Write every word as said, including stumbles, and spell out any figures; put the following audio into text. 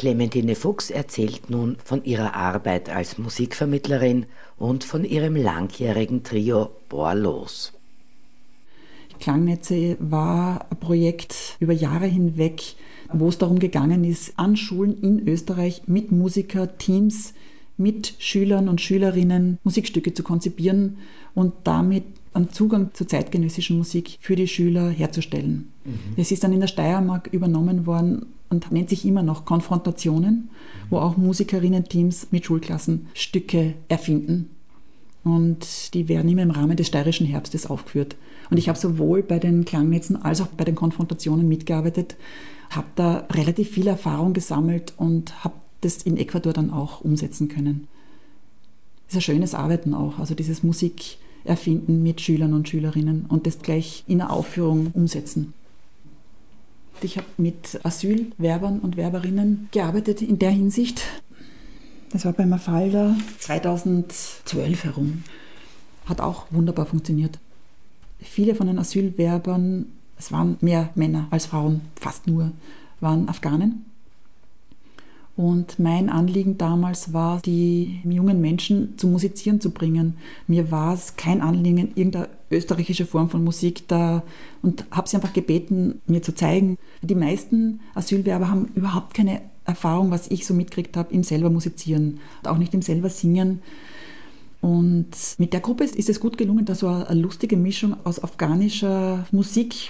Clementine Fuchs erzählt nun von ihrer Arbeit als Musikvermittlerin und von ihrem langjährigen Trio Bohr los. Klangnetze war ein Projekt über Jahre hinweg, wo es darum gegangen ist, an Schulen in Österreich mit Musikerteams, mit Schülern und Schülerinnen Musikstücke zu konzipieren und damit einen Zugang zur zeitgenössischen Musik für die Schüler herzustellen. Mhm. Es ist dann in der Steiermark übernommen worden und nennt sich immer noch Konfrontationen, mhm. wo auch Musikerinnen-Teams mit Schulklassen Stücke erfinden. Und die werden immer im Rahmen des Steirischen Herbstes aufgeführt. Und ich habe sowohl bei den Klangnetzen als auch bei den Konfrontationen mitgearbeitet, habe da relativ viel Erfahrung gesammelt und habe das in Ecuador dann auch umsetzen können. Das ist ein schönes Arbeiten auch, also dieses Musikerfinden mit Schülern und Schülerinnen und das gleich in einer Aufführung umsetzen. Ich habe mit Asylwerbern und Werberinnen gearbeitet in der Hinsicht. Das war bei Mafalda zweitausendzwölf herum. Hat auch wunderbar funktioniert. Viele von den Asylwerbern, es waren mehr Männer als Frauen, fast nur, waren Afghanen. Und mein Anliegen damals war, die jungen Menschen zum Musizieren zu bringen. Mir war es kein Anliegen, irgendeine österreichische Form von Musik da und habe sie einfach gebeten, mir zu zeigen. Die meisten Asylwerber haben überhaupt keine Erfahrung, was ich so mitgekriegt habe, im selber Musizieren, auch nicht im selber Singen. Und mit der Gruppe ist es gut gelungen, da so eine lustige Mischung aus afghanischer Musik